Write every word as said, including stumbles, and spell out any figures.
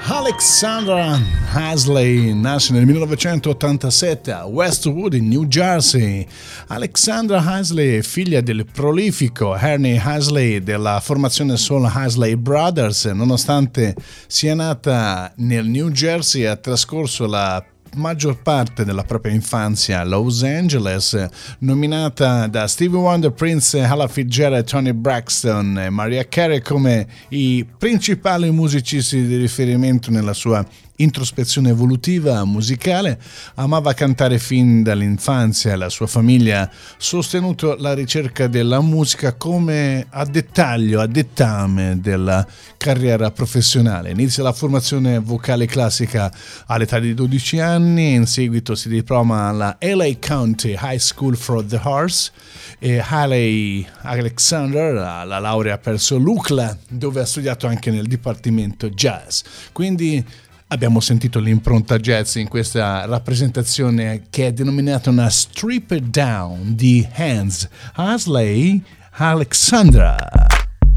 Alexandra Hasley nasce nel millenovecentottantasette a Westwood, in New Jersey. Alexandra Hasley è figlia del prolifico Ernie Hasley della formazione soul Hasley Brothers. Nonostante sia nata nel New Jersey, ha trascorso la maggior parte della propria infanzia a Los Angeles. Nominata da Stevie Wonder, Prince, Ella Fitzgerald, Tony Braxton e Mariah Carey come i principali musicisti di riferimento nella sua introspezione evolutiva musicale, amava cantare fin dall'infanzia. La sua famiglia ha sostenuto la ricerca della musica come a dettaglio, a dettame della carriera professionale. Inizia la formazione vocale classica all'età di dodici anni, in seguito si diploma alla L A County High School for the Arts e Hayley Alexander ha la laurea presso l'U C L A, dove ha studiato anche nel dipartimento jazz. Quindi abbiamo sentito l'impronta jazz in questa rappresentazione che è denominata una Strip It Down di Hans Hasley Alexandra.